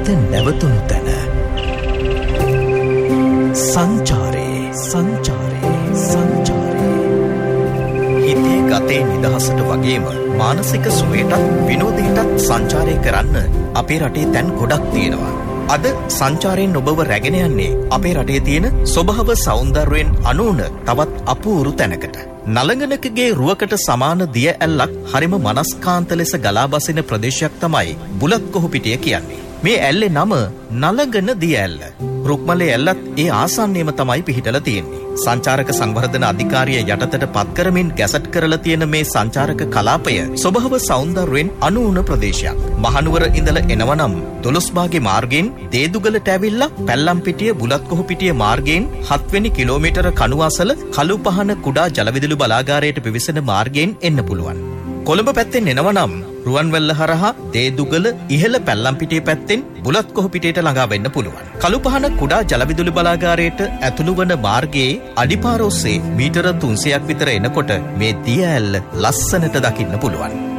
හිත නැවතුණු තැන. සංචාරේ. හිතේ ගතේ නිදහසට වගේම මානසික සුවයටත් විනෝදයටත් සංචාරය කරන්න අපේ රටේ තැන් ගොඩක් තියෙනවා. අද සංචාරයෙන් ඔබව රැගෙන යන්නේ අපේ රටේ තියෙන ස්වභාව සෞන්දර්යයෙන් අනූන තවත් අපූරු තැනකට. නලංගනකගේ රුවකට සමාන දිය ඇල්ලක් හරිම මනස්කාන්ත ලෙස ගලා බසින ප්‍රදේශයක් තමයි බුලත්කොහුපිටිය කියන්නේ. මේ ඇල්ලේ නම නලංගන දිය ඇල්ල. රුක්මලේ ඇල්ලත් ඒ ආසන්නයේම තමයි පිහිටලා තියෙන්නේ. සංචාරක සංවර්ධන අධිකාරිය යටතට පත් කරමින් ගැසට් කරලා තියෙන මේ සංචාරක කලාපය ස්වභාව සෞන්දර්යයෙන් අනූන ප්‍රදේශයක්. මහනුවර ඉඳලා එනවනම් දොළොස්බාගේ මාර්ගයෙන් දේදුගලට ඇවිල්ලා පැල්ලම්පිටිය බුලත්කොහුපිටිය මාර්ගයෙන් 7 වෙනි කිලෝමීටර කණුවාසල කළුපහන කුඩා ජලවිදුලි බලාගාරයට පිවිසෙන මාර්ගයෙන් එන්න පුළුවන්. කොළඹ පැත්තෙන් එනවනම් රුවන්වැල්ල හරහා දේදුගල ඉහළ පැල්ලම්පිටිය පැත්තෙන් බුලත්කොහුපිටියට ළඟා වෙන්න පුළුවන්. කළුපහන කුඩා ජලවිදුලි බලාගාරයට ඇතුළු වන මාර්ගයේ අඩිපාර ඔස්සේ මීටර 300ක් විතර එනකොට මේ දිය ඇල්ල ලස්සනට දකින්න පුළුවන්.